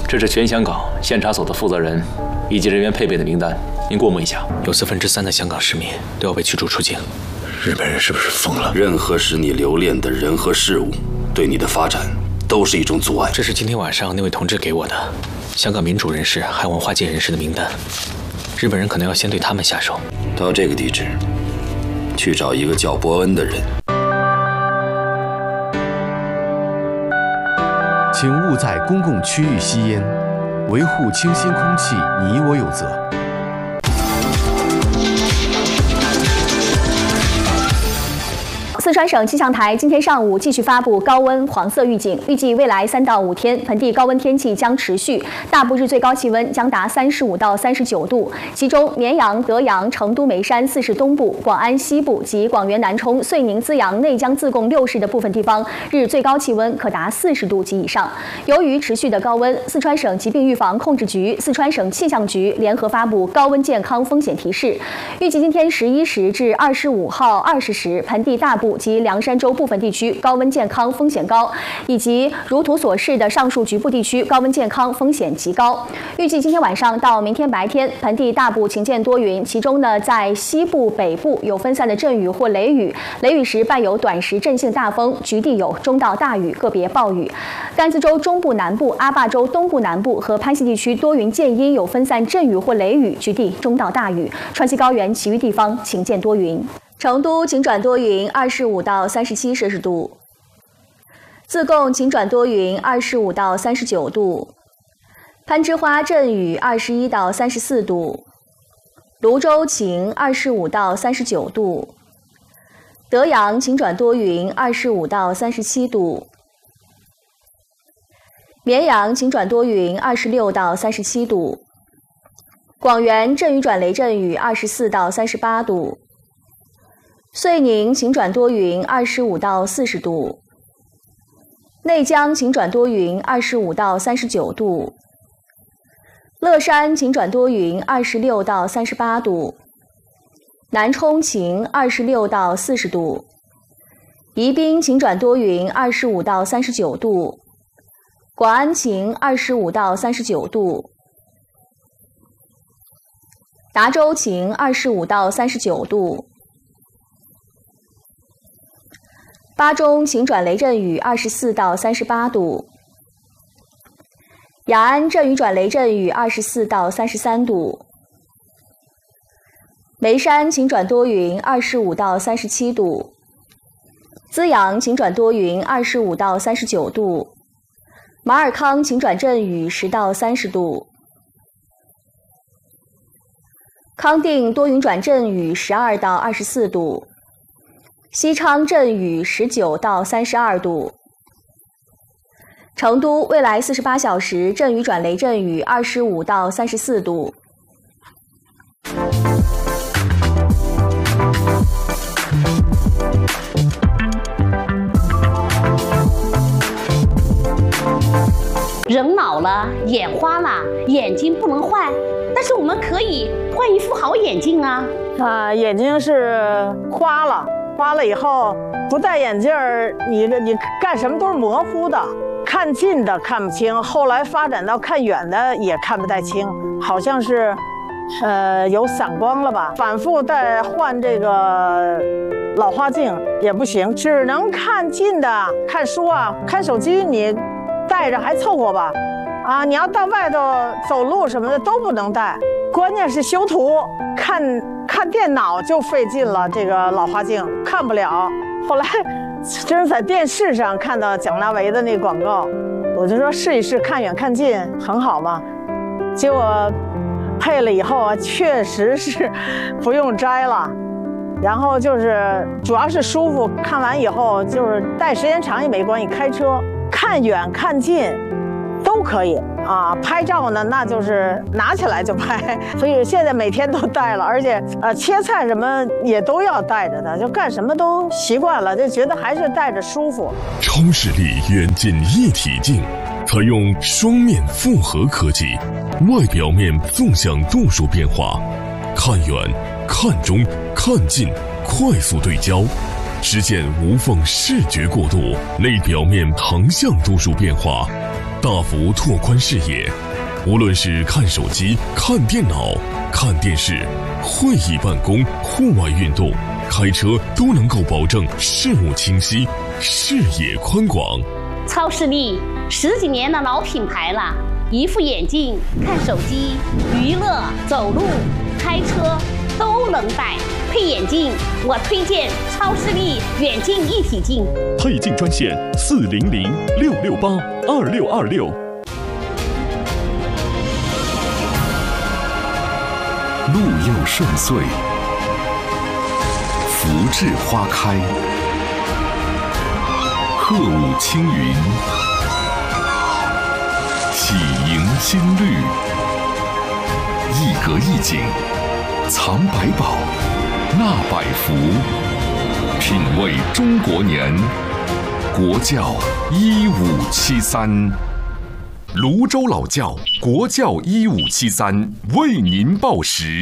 这是全香港县察所的负责人以及人员配备的名单，您过目一下。 有3%的香港市民都要被驱逐出境。 日本人是不是疯了？ 任何使你留恋的人和事物，对你的发展都是一种阻碍。 这是今天晚上那位同志给我的香港民主人士还有文化界人士的名单，日本人可能要先对他们下手。 到这个地址，去找一个叫伯恩的人。 请勿在公共区域吸烟，维护清新空气，你我有责。 四川省气象台今天上午继续发布高温黄色预警，预计未来3到5天，盆地高温天气将持续，大部日最高气温将达35到39度，其中绵阳、德阳、成都眉山4市东部、广安西部及广元南充、遂宁资阳、内江自贡6市的部分地方，日最高气温可达40度及以上。由于持续的高温，四川省疾病预防控制局、四川省气象局联合发布高温健康风险提示，预计今天11时至25号20时，盆地大部及凉山州部分地区高温健康风险高，以及如图所示的上述局部地区高温健康风险极高。预计今天晚上到明天白天，盆地大部晴间多云，其中呢，在西部、北部有分散的阵雨或雷雨，雷雨时伴有短时阵性大风，局地有中到大雨，个别暴雨。甘孜州中部南部、阿坝州东部南部和潘西地区多云见阴，有分散阵雨或雷雨，局地中到大雨。川西高原其余地方晴间多云。成都晴转多云，25到37摄氏度；自贡晴转多云，25到39度；攀枝花阵雨，21到34度；泸州晴，25到39度；德阳晴转多云，25到37度；绵阳晴转多云，26到37度；广元阵雨转雷阵雨，24到38度。遂宁晴转多云，25到40度；内江晴转多云，25到39度；乐山晴转多云，26到38度；南充晴，26到40度；宜宾晴转多云，25到39度；广安晴，25到39度；达州晴，25到39度。巴中晴转雷阵雨，24到38度；雅安阵雨转雷阵雨，24到33度；眉山晴转多云，25到37度；资阳晴转多云，25到39度；马尔康晴转阵雨，10到30度；康定多云转阵雨，12到24度；西昌阵雨19到32度；成都未来48小时阵雨转雷阵雨25到34度。 人老了，眼花了，眼睛不能换，但是我们可以换一副好眼镜啊！ 眼睛是花了。花了以后不戴眼镜儿，你干什么都是模糊的，看近的看不清，后来发展到看远的也看不太清，好像是有散光了吧。反复再换这个老花镜也不行，只能看近的，看书啊，看手机你戴着还凑合吧，啊，你要到外头走路什么的都不能戴。关键是修图，看电脑就费劲了，这个老花镜看不了。后来真是在电视上看到蒋大为的那广告，我就说试一试，看远看近很好嘛。结果配了以后啊，确实是不用摘了，然后就是主要是舒服，看完以后就是戴时间长也没关系，开车看远看近都可以啊。拍照呢，那就是拿起来就拍，所以现在每天都戴了，而且切菜什么也都要戴着的，就干什么都习惯了，就觉得还是戴着舒服。 超视力远近一体镜，采用双面复合科技，外表面纵向度数变化，看远、看中、看近，快速对焦。实现无缝视觉过渡，内表面横向度数变化， 大幅拓宽视野。无论是看手机、看电脑、看电视、会议办公、户外运动、开车，都能够保证视物清晰、视野宽广。 超视力10几年的老品牌了，一副眼镜看手机、娱乐、走路、开车都能戴。配眼镜，我推荐超视力远近一体镜。 配镜专线400-668-2626。 路又顺遂，福至花开，鹤舞青云，喜迎新绿，一格一景，藏百宝，纳百福，品味中国年，国窖1573。泸州老窖国窖1573为您报时。